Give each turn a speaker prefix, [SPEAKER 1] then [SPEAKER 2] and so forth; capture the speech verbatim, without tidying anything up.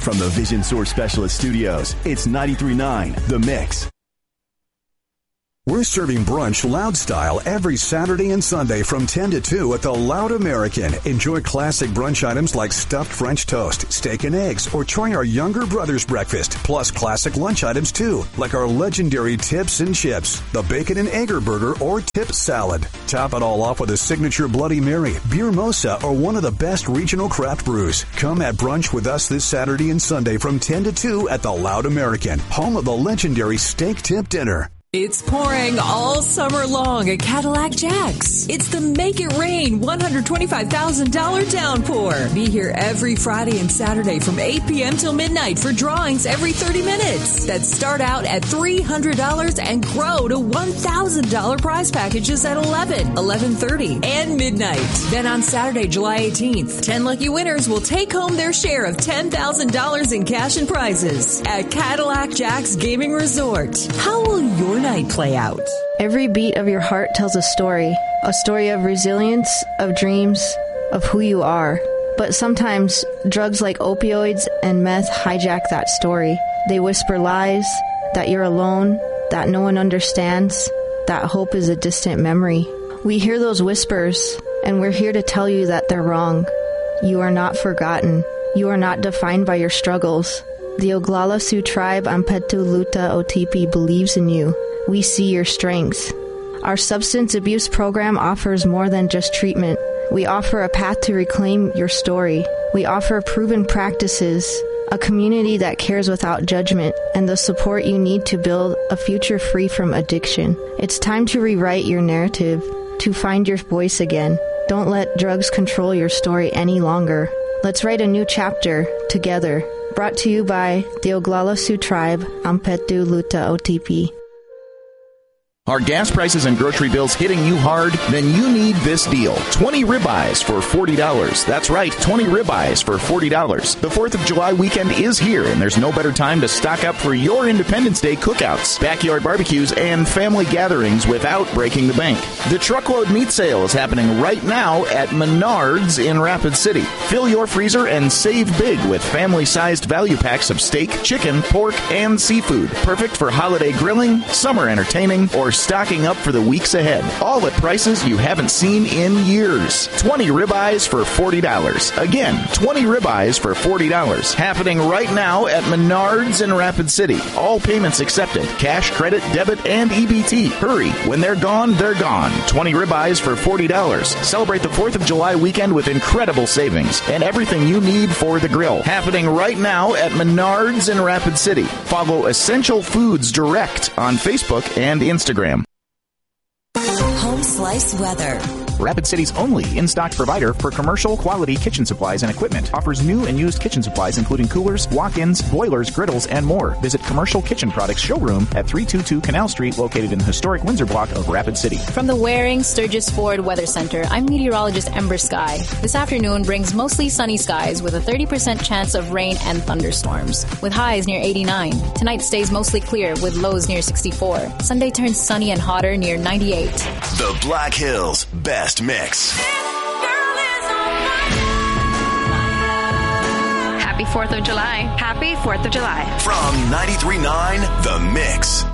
[SPEAKER 1] From the Vision Source Specialist Studios, it's ninety-three point nine The Mix.
[SPEAKER 2] We're serving brunch loud style every Saturday and Sunday from ten to two at the Loud American. Enjoy classic brunch items like stuffed French toast, steak and eggs, or try our younger brother's breakfast, plus classic lunch items too, like our legendary tips and chips, the bacon and egger burger or tip salad. Top it all off with a signature Bloody Mary, beer mosa, or one of the best regional craft brews. Come at brunch with us this Saturday and Sunday from ten to two at the Loud American, home of the legendary steak tip dinner.
[SPEAKER 3] It's pouring all summer long at Cadillac Jack's. It's the Make It Rain one hundred twenty-five thousand dollars downpour. Be here every Friday and Saturday from eight p.m. till midnight for drawings every thirty minutes that start out at three hundred dollars and grow to one thousand dollars prize packages at eleven, eleven thirty, and midnight. Then on Saturday, July eighteenth, ten lucky winners will take home their share of ten thousand dollars in cash and prizes at Cadillac Jack's Gaming Resort. How will your night play out?
[SPEAKER 4] Every beat of your heart tells a story, a story of resilience, of dreams, of who you are. But sometimes drugs like opioids and meth hijack that story. They whisper lies, that you're alone, that no one understands, that hope is a distant memory. We hear those whispers, and we're here to tell you that they're wrong. You are not forgotten. You are not defined by your struggles. The Oglala Sioux tribe Ampetu Luta Otipi believes in you. We see your strengths. Our substance abuse program offers more than just treatment. We offer a path to reclaim your story. We offer proven practices, a community that cares without judgment, and the support you need to build a future free from addiction. It's time to rewrite your narrative, to find your voice again. Don't let drugs control your story any longer. Let's write a new chapter together. Brought to you by the Oglala Sioux tribe, Ampetu Luta Otipi.
[SPEAKER 5] Are gas prices and grocery bills hitting you hard? Then you need this deal. twenty ribeyes for forty dollars. That's right, twenty ribeyes for forty dollars. The fourth of July weekend is here, and there's no better time to stock up for your Independence Day cookouts, backyard barbecues, and family gatherings without breaking the bank. The truckload meat sale is happening right now at Menards in Rapid City. Fill your freezer and save big with family-sized value packs of steak, chicken, pork, and seafood. Perfect for holiday grilling, summer entertaining, or stocking up for the weeks ahead. All at prices you haven't seen in years. twenty ribeyes for forty dollars. Again, twenty ribeyes for forty dollars. Happening right now at Menards in Rapid City. All payments accepted. Cash, credit, debit, and E B T. Hurry. When they're gone, they're gone. twenty ribeyes for forty dollars. Celebrate the fourth of July weekend with incredible savings and everything you need for the grill. Happening right now at Menards in Rapid City. Follow Essential Foods Direct on Facebook and Instagram.
[SPEAKER 6] Home Slice Weather.
[SPEAKER 5] Rapid City's only in-stock provider for commercial quality kitchen supplies and equipment. Offers new and used kitchen supplies including coolers, walk-ins, boilers, griddles, and more. Visit Commercial Kitchen Products showroom at three twenty-two Canal Street, located in the historic Windsor block of Rapid City.
[SPEAKER 7] From the Waring Sturgis Ford Weather Center, I'm meteorologist Ember Sky. This afternoon brings mostly sunny skies with a thirty percent chance of rain and thunderstorms, with highs near eighty-nine. Tonight stays mostly clear with lows near sixty-four. Sunday turns sunny and hotter near ninety-eight.
[SPEAKER 1] The Black Hills Best Mix.
[SPEAKER 8] Happy fourth of July. Happy fourth of July.
[SPEAKER 1] From ninety-three point nine The Mix.